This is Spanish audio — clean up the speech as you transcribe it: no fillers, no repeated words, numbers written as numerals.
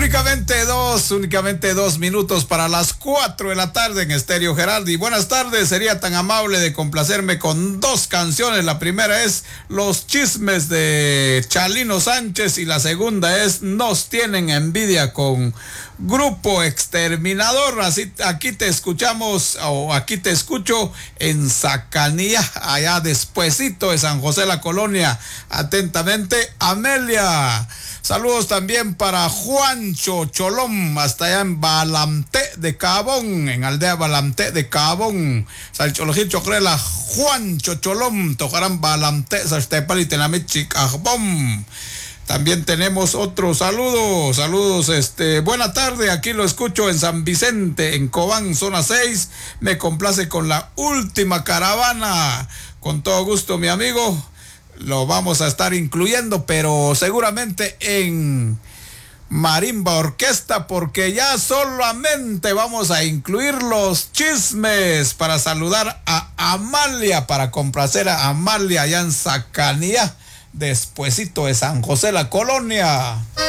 Únicamente dos minutos para las 4 de la tarde en Estéreo Geraldi. Buenas tardes, sería tan amable de complacerme con dos canciones. La primera es Los Chismes de Chalino Sánchez y la segunda es Nos Tienen Envidia con Grupo Exterminador. Así, aquí te escuchamos, o aquí te escucho en Zacanía, allá despuesito de San José la Colonia. Atentamente, Amelia. Saludos también para Juancho Cholón, hasta allá en Balamté de Cabón, en Aldea Balamté de Cabón. Salcholojit Chocrela, Juancho Cholón, tocarán Balamté, Sastepal Tenamichi, Cabón. También tenemos otro saludo, saludos, buena tarde, aquí lo escucho en San Vicente, en Cobán, zona 6, me complace con la última caravana, con todo gusto mi amigo. Lo vamos a estar incluyendo, pero seguramente en marimba orquesta, porque ya solamente vamos a incluir los chismes para saludar a Amalia, para complacer a Amalia allá en Zacanía, despuesito de San José la Colonia.